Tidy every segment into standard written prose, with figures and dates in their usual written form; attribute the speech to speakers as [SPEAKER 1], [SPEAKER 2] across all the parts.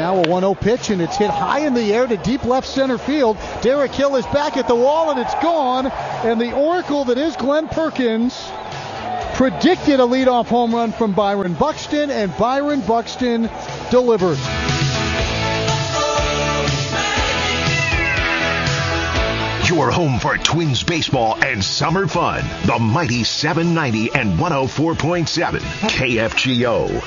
[SPEAKER 1] now a 1-0 pitch, and it's hit high in the air to deep left center field. Derek Hill is back at the wall, and it's gone. And the oracle that is Glenn Perkins predicted a leadoff home run from Byron Buxton, and Byron Buxton delivered.
[SPEAKER 2] Your home for Twins baseball and summer fun. The mighty 790 and 104.7 KFGO.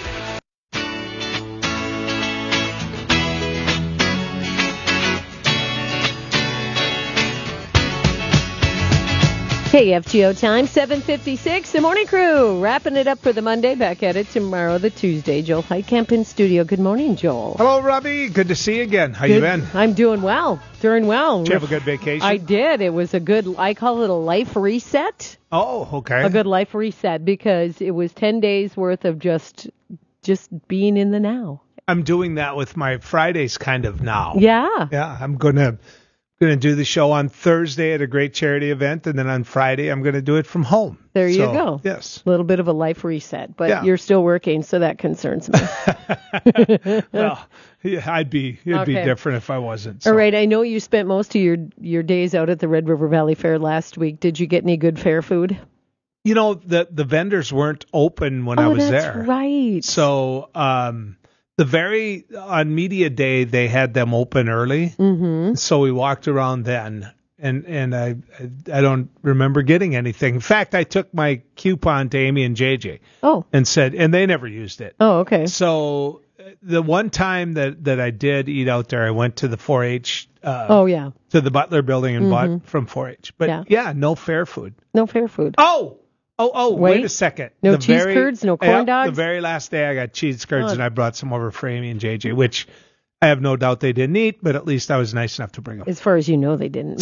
[SPEAKER 3] KFGO time, 7:56. The morning crew wrapping it up for the Monday. Back at it tomorrow, the Tuesday. Joel Heitkamp in studio. Good morning, Joel.
[SPEAKER 4] Hello, Robbie. Good to see you again. How you been?
[SPEAKER 3] I'm doing well. Doing well.
[SPEAKER 4] Did you have a good vacation?
[SPEAKER 3] I did. It was a good, I call it a life reset.
[SPEAKER 4] Oh, okay.
[SPEAKER 3] A good life reset because it was 10 days worth of just being in the now.
[SPEAKER 4] I'm doing that with my Fridays kind of now.
[SPEAKER 3] Yeah.
[SPEAKER 4] Yeah, I'm going to do the show on Thursday at a great charity event, and then on Friday I'm going to do it from home.
[SPEAKER 3] There you go.
[SPEAKER 4] Yes.
[SPEAKER 3] A little bit of a life reset, but You're still working, so that concerns me.
[SPEAKER 4] Well, yeah, it'd be different if I wasn't. So.
[SPEAKER 3] All right, I know you spent most of your days out at the Red River Valley Fair last week. Did you get any good fair food?
[SPEAKER 4] You know, the vendors weren't open when I was there.
[SPEAKER 3] That's right.
[SPEAKER 4] So, on media day, they had them open early. Mm-hmm. So we walked around then, and I don't remember getting anything. In fact, I took my coupon to Amy and JJ. Oh. And they never used it.
[SPEAKER 3] Oh, okay.
[SPEAKER 4] So the one time that I did eat out there, I went to the 4-H. To the Butler building and bought from 4-H. But no fair food.
[SPEAKER 3] No fair food.
[SPEAKER 4] Oh, wait a second.
[SPEAKER 3] No cheese curds, no corn dogs?
[SPEAKER 4] The very last day I got cheese curds, and I brought some over for Amy and JJ, which I have no doubt they didn't eat, but at least I was nice enough to bring them.
[SPEAKER 3] As far as you know, they didn't.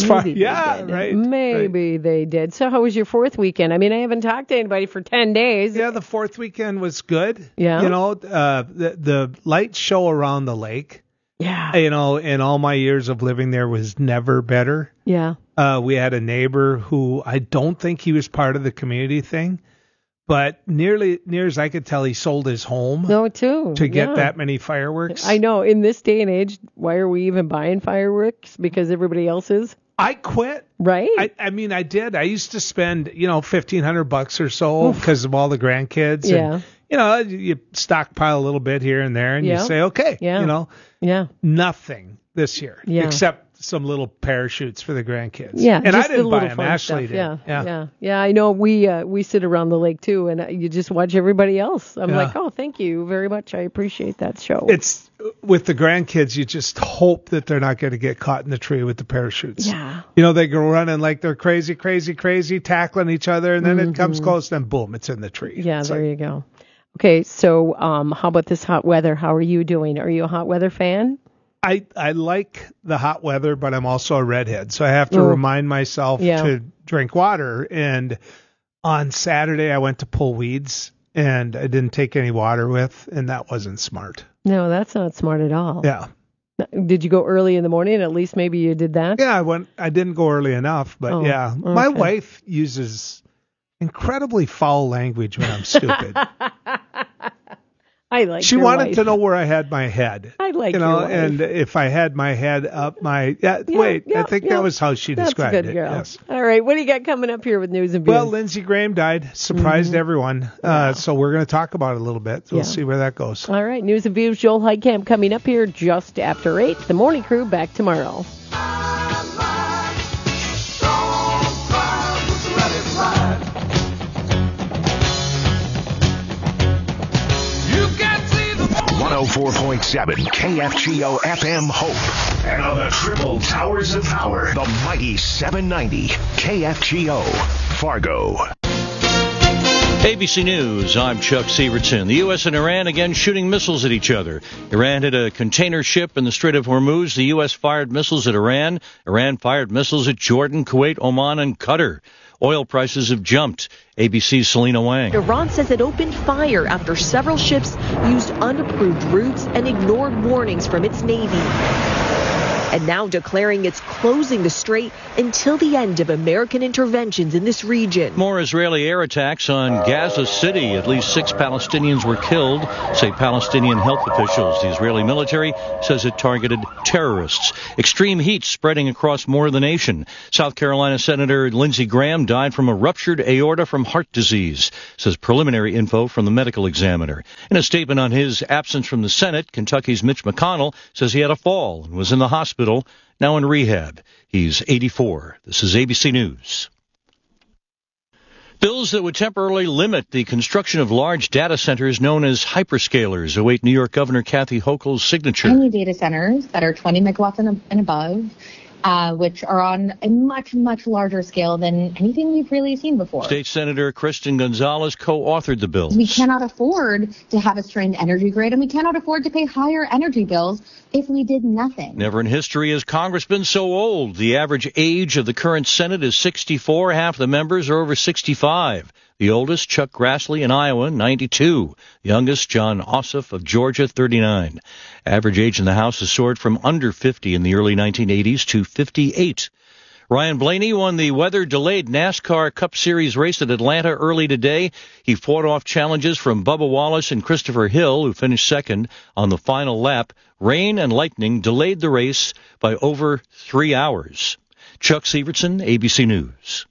[SPEAKER 3] Maybe they did. So how was your fourth weekend? I mean, I haven't talked to anybody for 10 days.
[SPEAKER 4] Yeah, the fourth weekend was good.
[SPEAKER 3] Yeah.
[SPEAKER 4] You know, the light show around the lake.
[SPEAKER 3] Yeah.
[SPEAKER 4] You know, in all my years of living there was never better.
[SPEAKER 3] Yeah.
[SPEAKER 4] We had a neighbor who I don't think he was part of the community thing, but near as I could tell, he sold his home.
[SPEAKER 3] To
[SPEAKER 4] get that many fireworks.
[SPEAKER 3] I know. In this day and age, why are we even buying fireworks? Because everybody else is.
[SPEAKER 4] I quit.
[SPEAKER 3] Right.
[SPEAKER 4] I mean, I did. I used to spend, $1,500 or so because of all the grandkids.
[SPEAKER 3] Yeah.
[SPEAKER 4] And, you stockpile a little bit here and there, and you say, okay, nothing this year except some little parachutes for the grandkids.
[SPEAKER 3] Yeah,
[SPEAKER 4] and I didn't buy them. Ashley did.
[SPEAKER 3] Yeah. I know we sit around the lake too, and you just watch everybody else. I'm like, oh, thank you very much. I appreciate that show.
[SPEAKER 4] It's with the grandkids. You just hope that they're not going to get caught in the tree with the parachutes.
[SPEAKER 3] Yeah.
[SPEAKER 4] They go running like they're crazy, tackling each other, and then it comes close, then boom, it's in the tree.
[SPEAKER 3] Yeah, there you go. Okay, so how about this hot weather? How are you doing? Are you a hot weather fan?
[SPEAKER 4] I like the hot weather, but I'm also a redhead, so I have to remind myself to drink water. And on Saturday, I went to pull weeds, and I didn't take any water with, and that wasn't smart.
[SPEAKER 3] No, that's not smart at all.
[SPEAKER 4] Yeah.
[SPEAKER 3] Did you go early in the morning? At least maybe you did that?
[SPEAKER 4] Yeah, I didn't go early enough, but My wife uses incredibly foul language when I'm stupid.
[SPEAKER 3] I like.
[SPEAKER 4] She wanted to know where I had my head.
[SPEAKER 3] I like your wife.
[SPEAKER 4] And if I had my head up my. I think that was how she described
[SPEAKER 3] it. That's a good girl.
[SPEAKER 4] Yes.
[SPEAKER 3] All right, what do you got coming up here with news and views?
[SPEAKER 4] Well, Lindsey Graham died, surprised everyone. So we're going to talk about it a little bit. We'll see where that goes.
[SPEAKER 3] All right, news and views. Joel Heitkamp coming up here just after 8. The morning crew back tomorrow.
[SPEAKER 2] 104.7 KFGO FM Hope. And on the triple towers of power, the mighty 790 KFGO Fargo.
[SPEAKER 5] ABC News, I'm Chuck Sievertson. The U.S. and Iran again shooting missiles at each other. Iran hit a container ship in the Strait of Hormuz. The U.S. fired missiles at Iran. Iran fired missiles at Jordan, Kuwait, Oman, and Qatar. Oil prices have jumped. ABC's Selena Wang.
[SPEAKER 6] Iran says it opened fire after several ships used unapproved routes and ignored warnings from its Navy. and now declaring it's closing the strait until the end of American interventions in this region.
[SPEAKER 5] More Israeli air attacks on Gaza City. At least 6 Palestinians were killed, say Palestinian health officials. The Israeli military says it targeted terrorists. Extreme heat spreading across more of the nation. South Carolina Senator Lindsey Graham died from a ruptured aorta from heart disease, says preliminary info from the medical examiner. In a statement on his absence from the Senate, Kentucky's Mitch McConnell says he had a fall and was in the hospital, now in rehab. He's 84. This is ABC News. Bills that would temporarily limit the construction of large data centers known as hyperscalers await New York Governor Kathy Hochul's signature.
[SPEAKER 7] Only data centers that are 20 megawatts and above, which are on a much, much larger scale than anything we've really seen before.
[SPEAKER 5] State Senator Kristen Gonzalez co-authored the bill.
[SPEAKER 7] We cannot afford to have a strained energy grid, and we cannot afford to pay higher energy bills if we did nothing.
[SPEAKER 5] Never in history has Congress been so old. The average age of the current Senate is 64. Half the members are over 65. The oldest, Chuck Grassley in Iowa, 92. The youngest, John Ossoff of Georgia, 39. Average age in the House has soared from under 50 in the early 1980s to 58. Ryan Blaney won the weather-delayed NASCAR Cup Series race at Atlanta early today. He fought off challenges from Bubba Wallace and Christopher Hill, who finished second on the final lap. Rain and lightning delayed the race by over 3 hours. Chuck Severson, ABC News.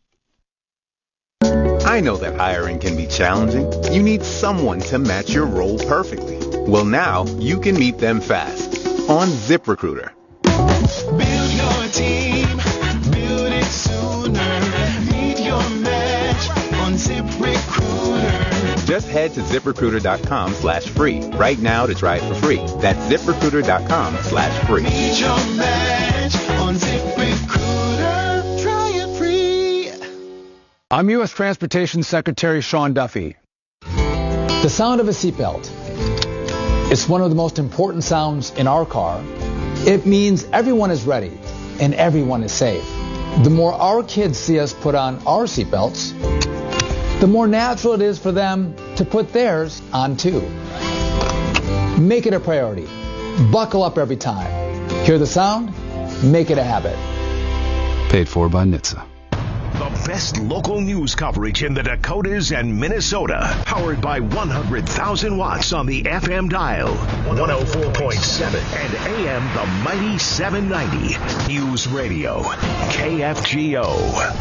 [SPEAKER 8] I know that hiring can be challenging. You need someone to match your role perfectly. Well, now you can meet them fast on ZipRecruiter.
[SPEAKER 9] Build your team, build it sooner. Meet your match on ZipRecruiter.
[SPEAKER 8] Just head to ZipRecruiter.com/free right now to try it for free. That's ZipRecruiter.com/free.
[SPEAKER 9] Meet your match on ZipRecruiter. Try it free.
[SPEAKER 10] I'm U.S. Transportation Secretary Sean Duffy. The sound of a seatbelt. It's one of the most important sounds in our car. It means everyone is ready and everyone is safe. The more our kids see us put on our seatbelts, the more natural it is for them to put theirs on too. Make it a priority. Buckle up every time. Hear the sound? Make it a habit.
[SPEAKER 11] Paid for by NHTSA.
[SPEAKER 2] The best local news coverage in the Dakotas and Minnesota. Powered by 100,000 watts on the FM dial. 104.7 and AM the mighty 790. News Radio. KFGO.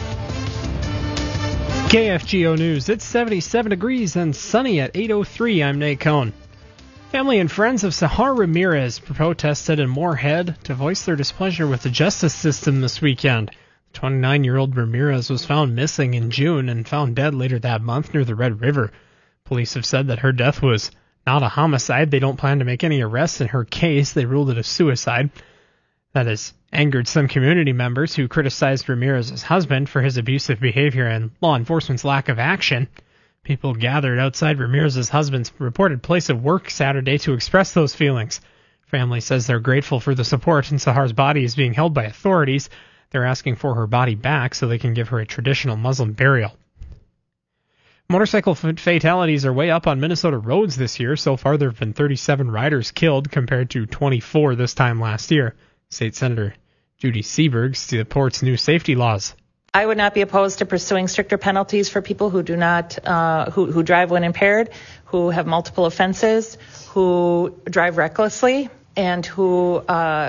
[SPEAKER 12] KFGO News. It's 77 degrees and sunny at 8:03. I'm Nate Cohn. Family and friends of Sahar Ramirez protested in Moorhead to voice their displeasure with the justice system this weekend. 29-year-old Ramirez was found missing in June and found dead later that month near the Red River. Police have said that her death was not a homicide. They don't plan to make any arrests in her case. They ruled it a suicide. That has angered some community members who criticized Ramirez's husband for his abusive behavior and law enforcement's lack of action. People gathered outside Ramirez's husband's reported place of work Saturday to express those feelings. Family says they're grateful for the support, and Sahar's body is being held by authorities. They're asking for her body back so they can give her a traditional Muslim burial. Motorcycle fatalities are way up on Minnesota roads this year. So far, there have been 37 riders killed compared to 24 this time last year. State Senator Judy Seberg supports new safety laws.
[SPEAKER 13] I would not be opposed to pursuing stricter penalties for people who do not, who drive when impaired, who have multiple offenses, who drive recklessly, and who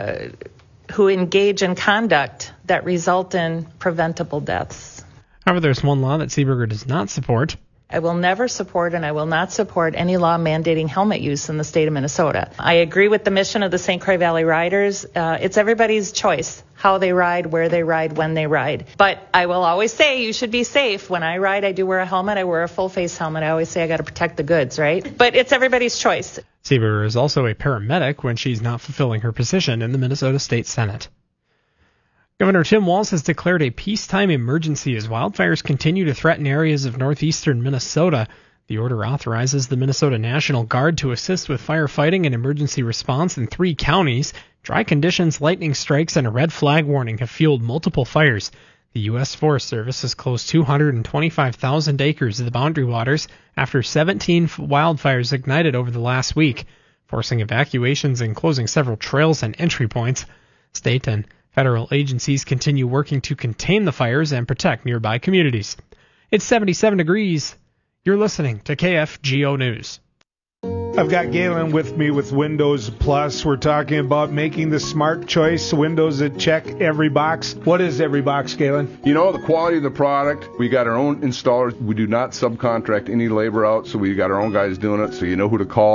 [SPEAKER 13] engage in conduct that result in preventable deaths.
[SPEAKER 12] However, there's one law that Seberger does not support.
[SPEAKER 13] I will never support and I will not support any law mandating helmet use in the state of Minnesota. I agree with the mission of the St. Croix Valley Riders. It's everybody's choice how they ride, where they ride, when they ride. But I will always say you should be safe. When I ride, I do wear a helmet. I wear a full-face helmet. I always say I got to protect the goods, right? But it's everybody's choice.
[SPEAKER 12] Seberger is also a paramedic when she's not fulfilling her position in the Minnesota State Senate. Governor Tim Walz has declared a peacetime emergency as wildfires continue to threaten areas of northeastern Minnesota. The order authorizes the Minnesota National Guard to assist with firefighting and emergency response in 3 counties. Dry conditions, lightning strikes, and a red flag warning have fueled multiple fires. The U.S. Forest Service has closed 225,000 acres of the Boundary Waters after 17 wildfires ignited over the last week, forcing evacuations and closing several trails and entry points. State and federal agencies continue working to contain the fires and protect nearby communities. It's 77 degrees. You're listening to KFGO News.
[SPEAKER 4] I've got Galen with me with Windows Plus. We're talking about making the smart choice, windows that check every box. What is every box, Galen?
[SPEAKER 14] You know, the quality of the product. We got our own installers. We do not subcontract any labor out, so we got our own guys doing it, so you know who to call.